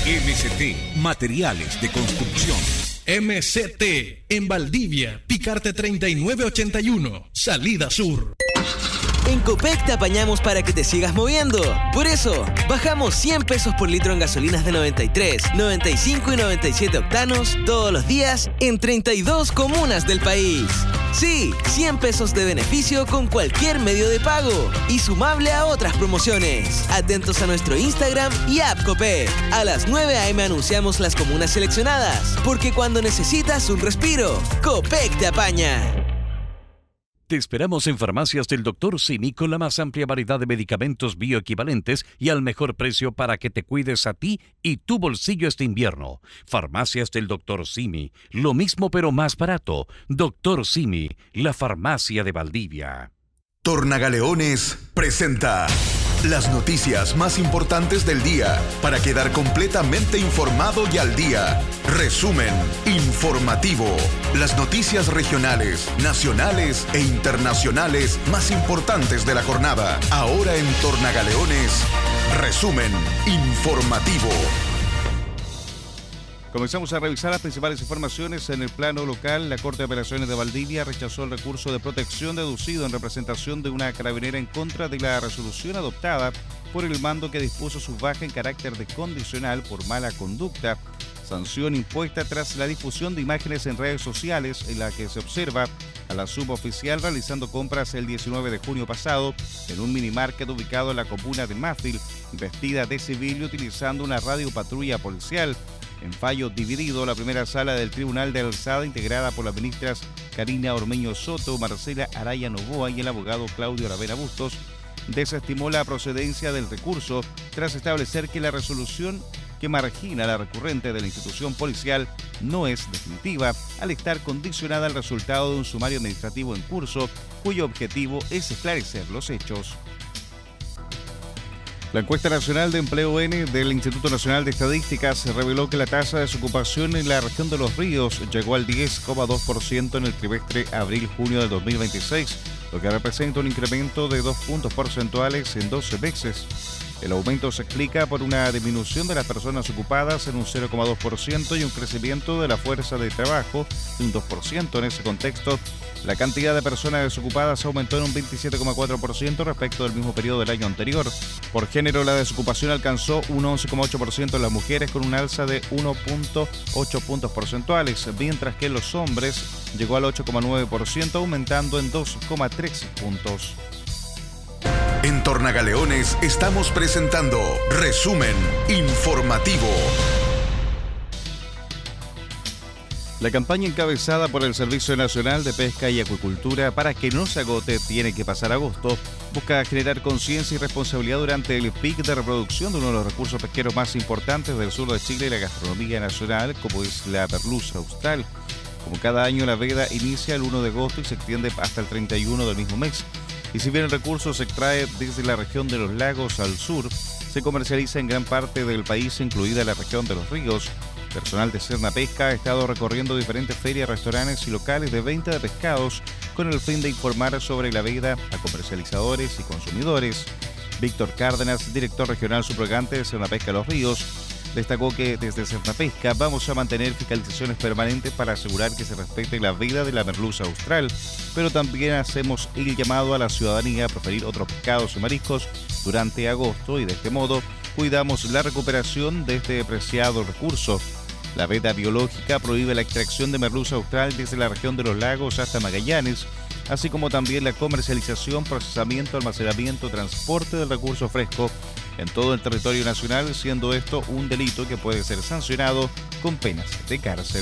MCT Materiales de Construcción. MCT en Valdivia, Picarte 3981, Salida Sur. En Copec te apañamos para que te sigas moviendo. Por eso, bajamos 100 pesos por litro en gasolinas de 93, 95 y 97 octanos todos los días en 32 comunas del país. Sí, 100 pesos de beneficio con cualquier medio de pago y sumable a otras promociones. Atentos a nuestro Instagram y app Copec. A las 9 a.m. anunciamos las comunas seleccionadas, porque cuando necesitas un respiro, Copec te apaña. Te esperamos en Farmacias del Dr. Simi con la más amplia variedad de medicamentos bioequivalentes y al mejor precio para que te cuides a ti y tu bolsillo este invierno. Farmacias del Dr. Simi, lo mismo pero más barato. Dr. Simi, la farmacia de Valdivia. Tornagaleones presenta las noticias más importantes del día para quedar completamente informado y al día. Resumen informativo. Las noticias regionales, nacionales e internacionales más importantes de la jornada. Ahora en Tornagaleones, resumen informativo. Comenzamos a revisar las principales informaciones. En el plano local, la Corte de Apelaciones de Valdivia rechazó el recurso de protección deducido en representación de una carabinera en contra de la resolución adoptada por el mando que dispuso su baja en carácter de condicional por mala conducta, sanción impuesta tras la difusión de imágenes en redes sociales en la que se observa a la suboficial realizando compras el 19 de junio pasado en un minimarket ubicado en la comuna de Mafil, vestida de civil y utilizando una radiopatrulla policial. En fallo dividido, la primera sala del Tribunal de Alzada, integrada por las ministras Karina Ormeño Soto, Marcela Araya Novoa y el abogado Claudio Aravena Bustos, desestimó la procedencia del recurso tras establecer que la resolución que margina la recurrente de la institución policial no es definitiva al estar condicionada al resultado de un sumario administrativo en curso, cuyo objetivo es esclarecer los hechos. La encuesta nacional de empleo N del Instituto Nacional de Estadísticas reveló que la tasa de desocupación en la región de Los Ríos llegó al 10,2% en el trimestre abril-junio del 2026, lo que representa un incremento de 2 puntos porcentuales en 12 meses. El aumento se explica por una disminución de las personas ocupadas en un 0,2% y un crecimiento de la fuerza de trabajo de un 2%. En ese contexto, la cantidad de personas desocupadas aumentó en un 27,4% respecto del mismo periodo del año anterior. Por género, la desocupación alcanzó un 11,8% en las mujeres con un alza de 1,8 puntos porcentuales, mientras que en los hombres llegó al 8,9%, aumentando en 2,3 puntos. En Tornagaleones estamos presentando Resumen Informativo. La campaña encabezada por el Servicio Nacional de Pesca y Acuicultura para que no se agote tiene que pasar agosto busca generar conciencia y responsabilidad durante el pic de reproducción de uno de los recursos pesqueros más importantes del sur de Chile y la gastronomía nacional, como es la merluza austral. Como cada año, la veda inicia el 1 de agosto y se extiende hasta el 31 del mismo mes. Y si bien el recurso se extrae desde la región de los lagos al sur, se comercializa en gran parte del país, incluida la región de los ríos. Personal de Serna Pesca ha estado recorriendo diferentes ferias, restaurantes y locales de venta de pescados con el fin de informar sobre la veda a comercializadores y consumidores. Víctor Cárdenas, director regional subrogante de Serna Pesca Los Ríos, destacó que desde Serna Pesca vamos a mantener fiscalizaciones permanentes para asegurar que se respete la veda de la merluza austral, pero también hacemos el llamado a la ciudadanía a preferir otros pescados y mariscos durante agosto y de este modo cuidamos la recuperación de este preciado recurso. La veda biológica prohíbe la extracción de merluza austral desde la región de los lagos hasta Magallanes, así como también la comercialización, procesamiento, almacenamiento, transporte del recurso fresco en todo el territorio nacional, siendo esto un delito que puede ser sancionado con penas de cárcel.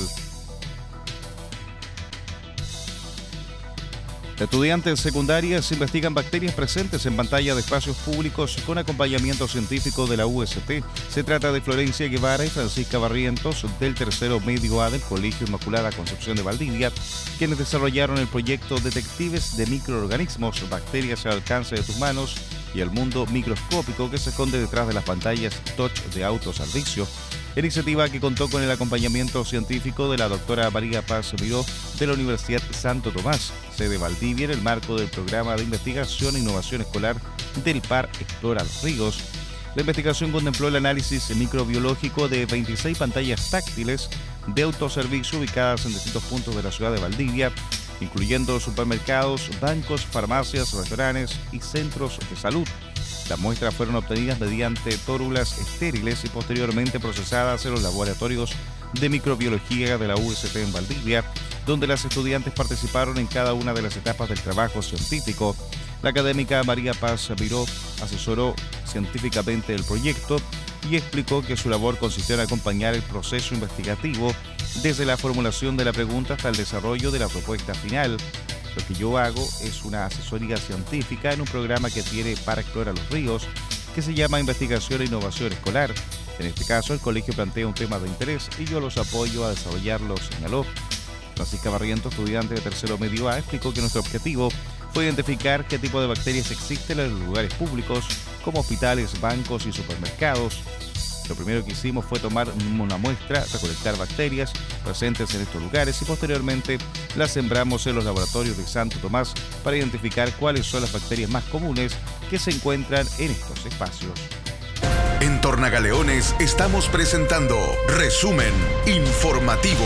Estudiantes secundarias investigan bacterias presentes en pantalla de espacios públicos con acompañamiento científico de la UST. Se trata de Florencia Guevara y Francisca Barrientos del tercero medio A del Colegio Inmaculada Concepción de Valdivia, quienes desarrollaron el proyecto Detectives de Microorganismos, Bacterias al alcance de tus manos y el mundo microscópico que se esconde detrás de las pantallas touch de autoservicio. Iniciativa que contó con el acompañamiento científico de la doctora María Paz Miró de la Universidad Santo Tomás, sede Valdivia, en el marco del programa de investigación e innovación escolar del PAR Explora los Ríos. La investigación contempló el análisis microbiológico de 26 pantallas táctiles de autoservicio ubicadas en distintos puntos de la ciudad de Valdivia, incluyendo supermercados, bancos, farmacias, restaurantes y centros de salud. Las muestras fueron obtenidas mediante tórulas estériles y posteriormente procesadas en los laboratorios de microbiología de la UST en Valdivia, donde las estudiantes participaron en cada una de las etapas del trabajo científico. La académica María Paz Miró asesoró científicamente el proyecto y explicó que su labor consistió en acompañar el proceso investigativo desde la formulación de la pregunta hasta el desarrollo de la propuesta final. Lo que yo hago es una asesoría científica en un programa que tiene para Explora los Ríos, que se llama Investigación e Innovación Escolar. En este caso, el colegio plantea un tema de interés y yo los apoyo a desarrollarlo, señaló. Francisca Barriento, estudiante de tercero medio A, explicó que nuestro objetivo fue identificar qué tipo de bacterias existen en los lugares públicos, como hospitales, bancos y supermercados. Lo primero que hicimos fue tomar una muestra, recolectar bacterias presentes en estos lugares y posteriormente las sembramos en los laboratorios de Santo Tomás para identificar cuáles son las bacterias más comunes que se encuentran en estos espacios. En Tornagaleones estamos presentando Resumen Informativo.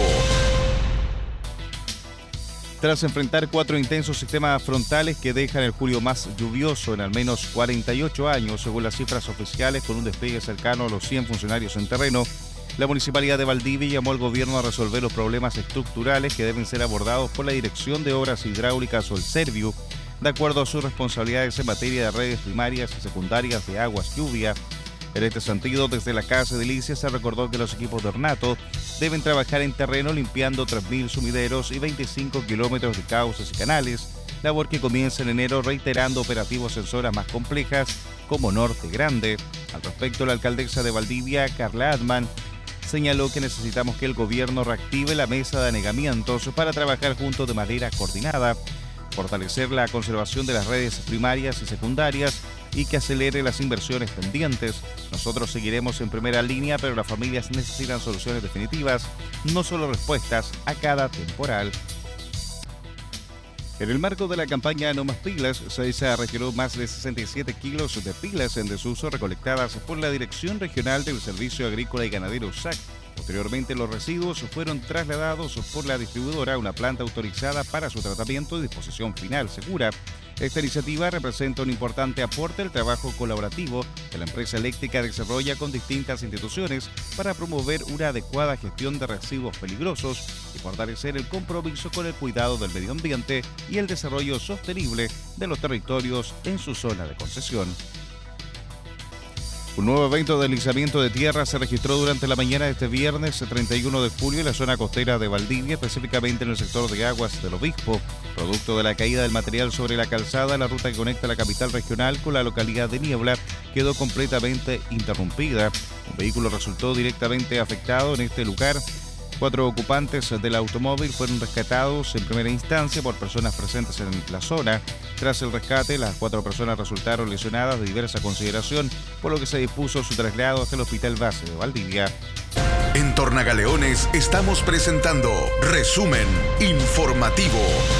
Tras enfrentar 4 intensos sistemas frontales que dejan el julio más lluvioso en al menos 48 años, según las cifras oficiales, con un despliegue cercano a los 100 funcionarios en terreno, la Municipalidad de Valdivia llamó al gobierno a resolver los problemas estructurales que deben ser abordados por la Dirección de Obras Hidráulicas o el Serviu, de acuerdo a sus responsabilidades en materia de redes primarias y secundarias de aguas lluvia. En este sentido, desde la Casa de Edilicia se recordó que los equipos de ornato deben trabajar en terreno limpiando 3.000 sumideros y 25 kilómetros de cauces y canales, labor que comienza en enero reiterando operativos en zonas más complejas como Norte Grande. Al respecto, la alcaldesa de Valdivia, Carla Adman, señaló que necesitamos que el gobierno reactive la mesa de anegamientos para trabajar juntos de manera coordinada, fortalecer la conservación de las redes primarias y secundarias y que acelere las inversiones pendientes. Nosotros seguiremos en primera línea, pero las familias necesitan soluciones definitivas, no solo respuestas a cada temporal. En el marco de la campaña No Más Pilas, SEISA retiró más de 67 kilos de pilas en desuso recolectadas por la Dirección Regional del Servicio Agrícola y Ganadero SAC. Posteriormente, los residuos fueron trasladados por la distribuidora a una planta autorizada para su tratamiento y disposición final segura. Esta iniciativa representa un importante aporte al trabajo colaborativo que la empresa eléctrica desarrolla con distintas instituciones para promover una adecuada gestión de residuos peligrosos y fortalecer el compromiso con el cuidado del medio ambiente y el desarrollo sostenible de los territorios en su zona de concesión. Un nuevo evento de deslizamiento de tierra se registró durante la mañana de este viernes 31 de julio en la zona costera de Valdivia, específicamente en el sector de Aguas del Obispo. Producto de la caída del material sobre la calzada, la ruta que conecta la capital regional con la localidad de Niebla quedó completamente interrumpida. Un vehículo resultó directamente afectado en este lugar. 4 ocupantes del automóvil fueron rescatados en primera instancia por personas presentes en la zona. Tras el rescate, las 4 personas resultaron lesionadas de diversa consideración, por lo que se dispuso su traslado hasta el Hospital Base de Valdivia. En Tornagaleones estamos presentando Resumen Informativo.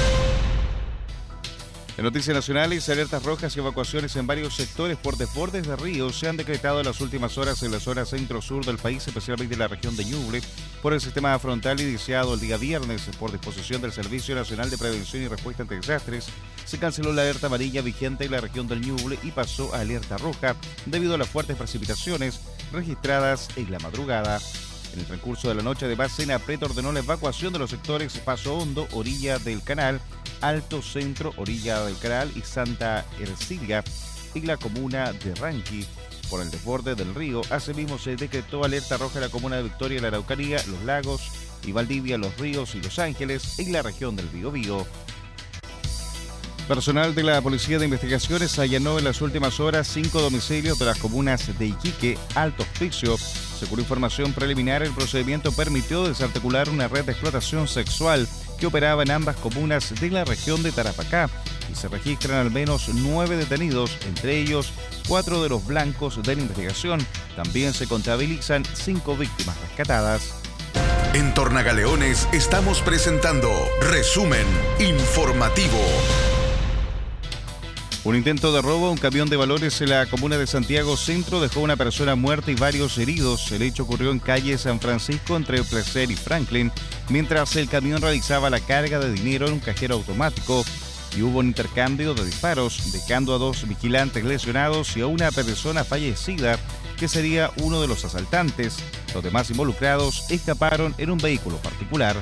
En noticias nacionales, alertas rojas y evacuaciones en varios sectores por desbordes de ríos se han decretado en las últimas horas en la zona centro-sur del país, especialmente en la región de Ñuble, por el sistema frontal iniciado el día viernes. Por disposición del Servicio Nacional de Prevención y Respuesta ante Desastres, se canceló la alerta amarilla vigente en la región del Ñuble y pasó a alerta roja debido a las fuertes precipitaciones registradas en la madrugada. En el transcurso de la noche, además, SENAPRED ordenó la evacuación de los sectores Paso Hondo, orilla del canal, Alto Centro, orilla del canal y Santa Ercilia, en la comuna de Ranqui, por el desborde del río. Asimismo, se decretó alerta roja en la comuna de Victoria, la Araucanía, Los Lagos y Valdivia, Los Ríos y Los Ángeles, en la región del Biobío. Personal de la Policía de Investigaciones allanó en las últimas horas 5 domicilios de las comunas de Iquique, Alto Hospicio. Según información preliminar, el procedimiento permitió desarticular una red de explotación sexual que operaba en ambas comunas de la región de Tarapacá y se registran al menos 9 detenidos, entre ellos 4 de los blancos de la investigación. También se contabilizan 5 víctimas rescatadas. En Tornagaleones estamos presentando Resumen Informativo. Un intento de robo a un camión de valores en la comuna de Santiago Centro dejó una persona muerta y varios heridos. El hecho ocurrió en calle San Francisco entre Placer y Franklin, mientras el camión realizaba la carga de dinero en un cajero automático y hubo un intercambio de disparos, dejando a 2 vigilantes lesionados y a una persona fallecida, que sería uno de los asaltantes. Los demás involucrados escaparon en un vehículo particular.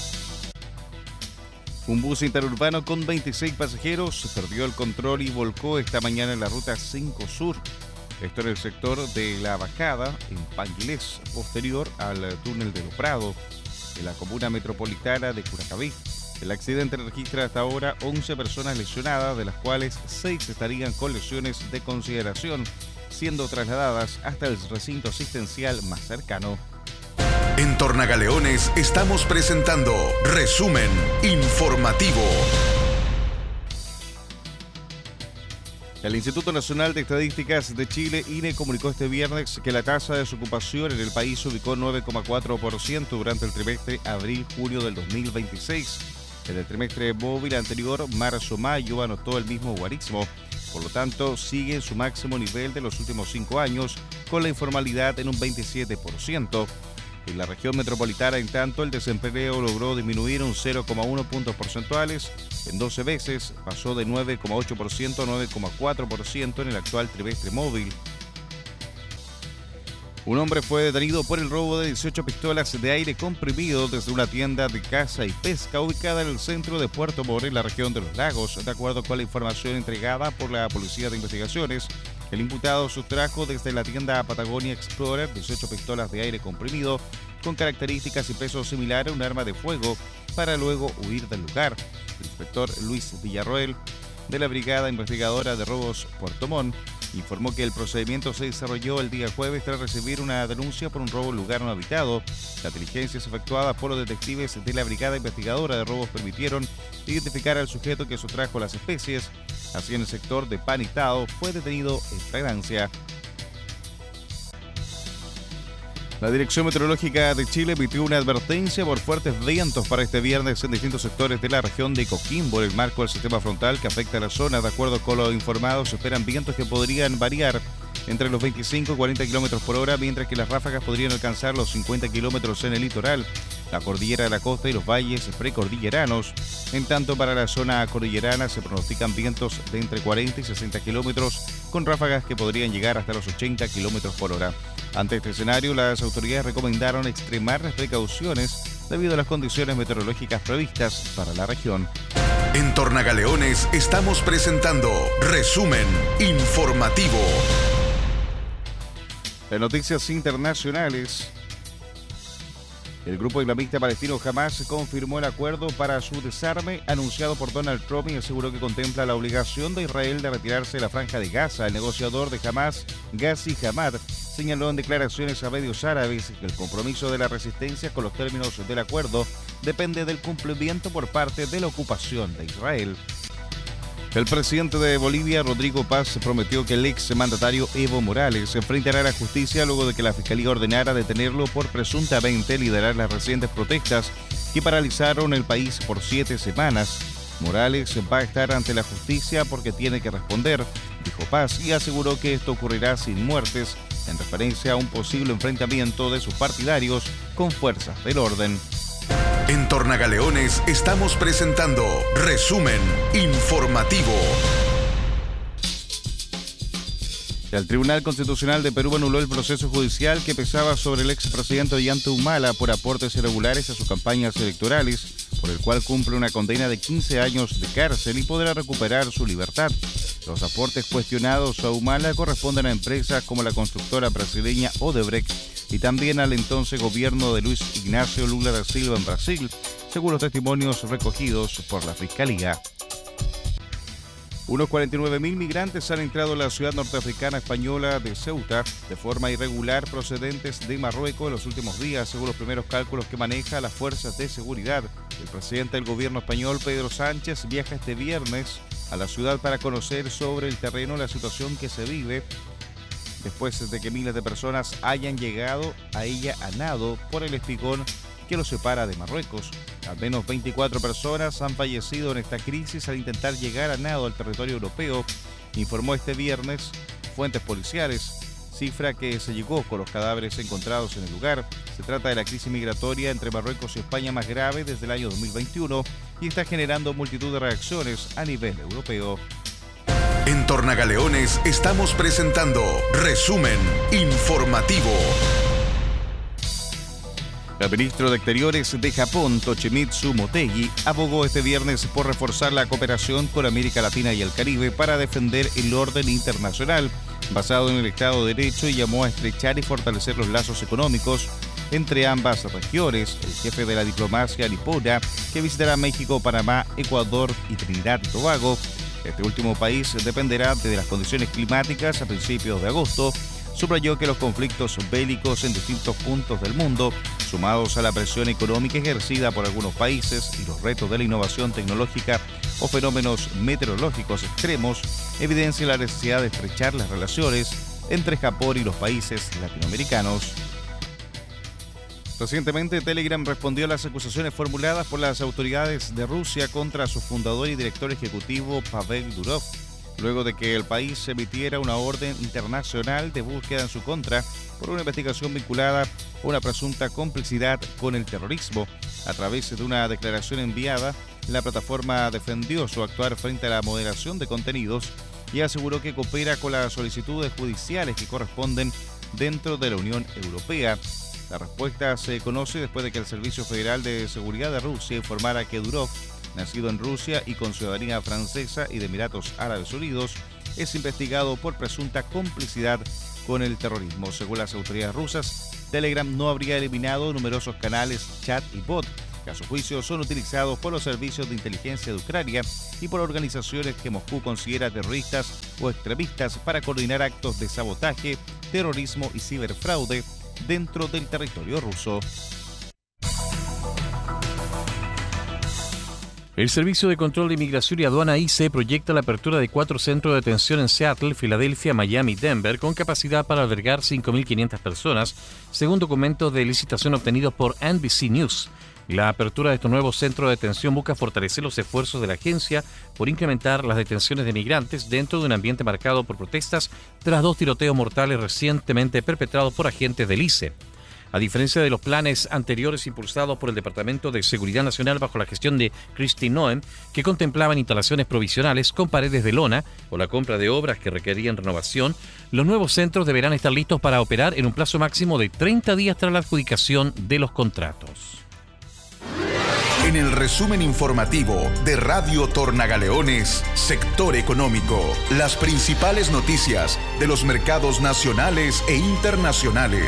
Un bus interurbano con 26 pasajeros perdió el control y volcó esta mañana en la ruta 5 Sur. Esto en el sector de La Bajada, en Panguilés, posterior al túnel de Los Prados, en la comuna metropolitana de Curacaví. El accidente registra hasta ahora 11 personas lesionadas, de las cuales 6 estarían con lesiones de consideración, siendo trasladadas hasta el recinto asistencial más cercano. En Tornagaleones estamos presentando Resumen Informativo. El Instituto Nacional de Estadísticas de Chile, INE, comunicó este viernes que la tasa de desocupación en el país se ubicó en 9,4% durante el trimestre abril-junio del 2026. En el trimestre móvil anterior, marzo-mayo, anotó el mismo guarismo. Por lo tanto, sigue en su máximo nivel de los últimos 5 años, con la informalidad en un 27%. En la región metropolitana, en tanto, el desempleo logró disminuir un 0,1 puntos porcentuales. En 12 meses pasó de 9,8% a 9,4% en el actual trimestre móvil. Un hombre fue detenido por el robo de 18 pistolas de aire comprimido desde una tienda de caza y pesca ubicada en el centro de Puerto Montt, en la región de Los Lagos. De acuerdo con la información entregada por la Policía de Investigaciones, el imputado sustrajo desde la tienda Patagonia Explorer 18 pistolas de aire comprimido con características y peso similar a un arma de fuego para luego huir del lugar. El inspector Luis Villarroel, de la Brigada Investigadora de Robos Puerto Montt, informó que el procedimiento se desarrolló el día jueves tras recibir una denuncia por un robo en lugar no habitado. Las diligencias efectuadas por los detectives de la Brigada Investigadora de Robos permitieron identificar al sujeto que sustrajo las especies. Así, en el sector de Panitao fue detenido en flagrancia. La Dirección Meteorológica de Chile emitió una advertencia por fuertes vientos para este viernes en distintos sectores de la región de Coquimbo, en el marco del sistema frontal que afecta a la zona. De acuerdo con lo informado, se esperan vientos que podrían variar entre los 25 y 40 km por hora, mientras que las ráfagas podrían alcanzar los 50 km en el litoral, la cordillera de la costa y los valles precordilleranos. En tanto, para la zona cordillerana se pronostican vientos de entre 40 y 60 km, con ráfagas que podrían llegar hasta los 80 km por hora. Ante este escenario, las autoridades recomendaron extremar las precauciones debido a las condiciones meteorológicas previstas para la región. En Tornagaleones estamos presentando Resumen Informativo. En noticias internacionales, el grupo islamista palestino Hamas confirmó el acuerdo para su desarme anunciado por Donald Trump y aseguró que contempla la obligación de Israel de retirarse de la Franja de Gaza. El negociador de Hamas, Ghazi Hamad, señaló en declaraciones a medios árabes que el compromiso de la resistencia con los términos del acuerdo depende del cumplimiento por parte de la ocupación de Israel. El presidente de Bolivia, Rodrigo Paz, prometió que el ex mandatario Evo Morales se enfrentará a la justicia luego de que la Fiscalía ordenara detenerlo por presuntamente liderar las recientes protestas que paralizaron el país por 7 semanas. Morales va a estar ante la justicia porque tiene que responder, dijo Paz, y aseguró que esto ocurrirá sin muertes, en referencia a un posible enfrentamiento de sus partidarios con fuerzas del orden. En Tornagaleones estamos presentando Resumen Informativo. El Tribunal Constitucional de Perú anuló el proceso judicial que pesaba sobre el expresidente Ollanta Humala por aportes irregulares a sus campañas electorales, por el cual cumple una condena de 15 años de cárcel y podrá recuperar su libertad. Los aportes cuestionados a Humala corresponden a empresas como la constructora brasileña Odebrecht y también al entonces gobierno de Luis Ignacio Lula da Silva en Brasil, según los testimonios recogidos por la Fiscalía. Unos 49.000 migrantes han entrado en la ciudad norteafricana española de Ceuta de forma irregular procedentes de Marruecos en los últimos días, según los primeros cálculos que maneja las fuerzas de seguridad. El presidente del gobierno español, Pedro Sánchez, viaja este viernes a la ciudad para conocer sobre el terreno la situación que se vive después de que miles de personas hayan llegado a ella a nado por el espigón que los separa de Marruecos. Al menos 24 personas han fallecido en esta crisis al intentar llegar a nado al territorio europeo informó este viernes fuentes policiales, cifra que se llegó con los cadáveres encontrados en el lugar. Se trata de la crisis migratoria entre Marruecos y España más grave desde el año 2021 y está generando multitud de reacciones a nivel europeo. En Tornagaleones estamos presentando Resumen Informativo. El ministro de Exteriores de Japón, Toshimitsu Motegi, abogó este viernes por reforzar la cooperación con América Latina y el Caribe para defender el orden internacional basado en el Estado de Derecho y llamó a estrechar y fortalecer los lazos económicos entre ambas regiones. El jefe de la diplomacia nipona, que visitará México, Panamá, Ecuador y Trinidad y Tobago, este último país dependerá de las condiciones climáticas a principios de agosto, subrayó que los conflictos bélicos en distintos puntos del mundo, sumados a la presión económica ejercida por algunos países y los retos de la innovación tecnológica o fenómenos meteorológicos extremos, evidencian la necesidad de estrechar las relaciones entre Japón y los países latinoamericanos. Recientemente, Telegram respondió a las acusaciones formuladas por las autoridades de Rusia contra su fundador y director ejecutivo Pavel Durov, luego de que el país emitiera una orden internacional de búsqueda en su contra por una investigación vinculada a una presunta complicidad con el terrorismo. A través de una declaración enviada, la plataforma defendió su actuar frente a la moderación de contenidos y aseguró que coopera con las solicitudes judiciales que corresponden dentro de la Unión Europea. La respuesta se conoce después de que el Servicio Federal de Seguridad de Rusia informara que Durov, nacido en Rusia y con ciudadanía francesa y de Emiratos Árabes Unidos, es investigado por presunta complicidad con el terrorismo. Según las autoridades rusas, Telegram no habría eliminado numerosos canales, chat y bot, que a su juicio son utilizados por los servicios de inteligencia de Ucrania y por organizaciones que Moscú considera terroristas o extremistas para coordinar actos de sabotaje, terrorismo y ciberfraude dentro del territorio ruso. El Servicio de Control de Inmigración y Aduana ICE proyecta la apertura de 4 centros de detención en Seattle, Filadelfia, Miami y Denver, con capacidad para albergar 5.500 personas, según documentos de licitación obtenidos por NBC News. La apertura de estos nuevos centros de detención busca fortalecer los esfuerzos de la agencia por incrementar las detenciones de migrantes dentro de un ambiente marcado por protestas tras 2 tiroteos mortales recientemente perpetrados por agentes del ICE. A diferencia de los planes anteriores impulsados por el Departamento de Seguridad Nacional bajo la gestión de Kristi Noem, que contemplaban instalaciones provisionales con paredes de lona o la compra de obras que requerían renovación, los nuevos centros deberán estar listos para operar en un plazo máximo de 30 días tras la adjudicación de los contratos. En el resumen informativo de Radio Tornagaleones, Sector Económico, las principales noticias de los mercados nacionales e internacionales.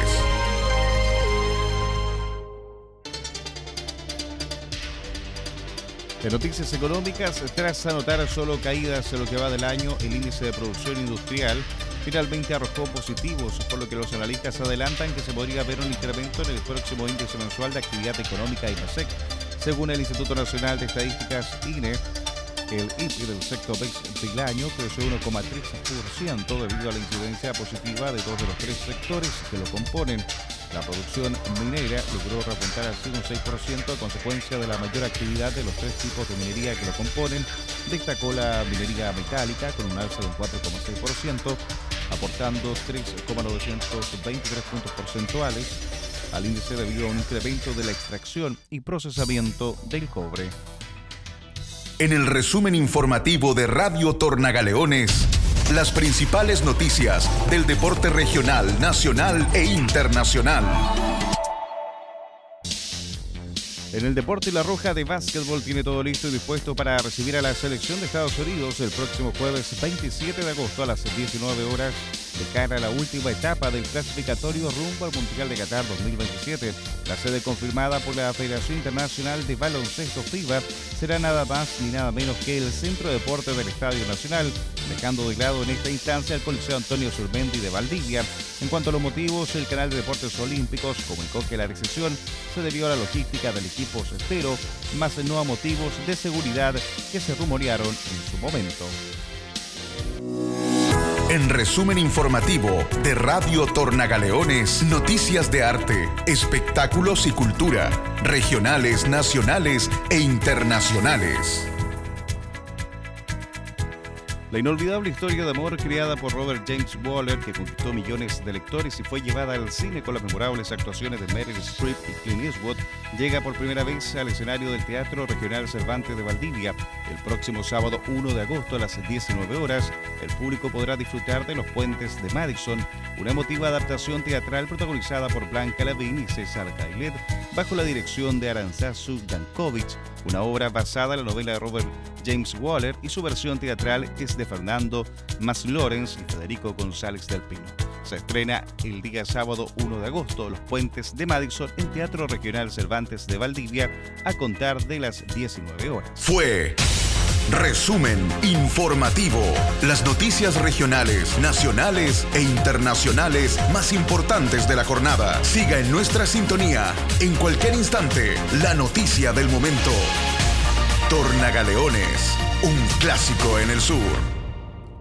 En noticias económicas, tras anotar solo caídas en lo que va del año, el índice de producción industrial finalmente arrojó positivos, por lo que los analistas adelantan que se podría ver un incremento en el próximo índice mensual de actividad económica IMASEC. Según el Instituto Nacional de Estadísticas, INE, el IPI del sector del año creció 1,3% debido a la incidencia positiva de 2 de los 3 sectores que lo componen. La producción minera logró repuntar así un 6% a consecuencia de la mayor actividad de los 3 tipos de minería que lo componen. Destacó la minería metálica con un alza de un 4,6%, aportando 3,923 puntos porcentuales al índice debido a un incremento de la extracción y procesamiento del cobre. En el resumen informativo de Radio Tornagaleones, las principales noticias del deporte regional, nacional e internacional. En el deporte, la Roja de básquetbol tiene todo listo y dispuesto para recibir a la selección de Estados Unidos el próximo jueves 27 de agosto a las 19 horas de cara a la última etapa del clasificatorio rumbo al Mundial de Qatar 2027. La sede confirmada por la Federación Internacional de Baloncesto FIBA será nada más ni nada menos que el Centro de Deportes del Estadio Nacional, dejando de lado en esta instancia el Coliseo Antonio Surmendi de Valdivia. En cuanto a los motivos, el Canal de Deportes Olímpicos comunicó que la decisión se debió a la logística del equipo cestero, más no a motivos de seguridad que se rumorearon en su momento. En resumen informativo de Radio Tornagaleones, noticias de arte, espectáculos y cultura, regionales, nacionales e internacionales. La inolvidable historia de amor creada por Robert James Waller, que conquistó millones de lectores y fue llevada al cine con las memorables actuaciones de Meryl Streep y Clint Eastwood, llega por primera vez al escenario del Teatro Regional Cervantes de Valdivia. El próximo sábado 1 de agosto a las 19 horas, el público podrá disfrutar de Los Puentes de Madison, una emotiva adaptación teatral protagonizada por Blanca Lavín y César Gailet, bajo la dirección de Aranzazu Dankovich, una obra basada en la novela de Robert James Waller, y su versión teatral es de Fernando Mas-Lorens y Federico González del Pino. Se estrena el día sábado 1 de agosto, Los Puentes de Madison, en Teatro Regional Cervantes de Valdivia, a contar de las 19 horas. Fue Resumen Informativo. Las noticias regionales, nacionales e internacionales más importantes de la jornada. Siga en nuestra sintonía. En cualquier instante, la noticia del momento. Tornagaleones, un clásico en el sur.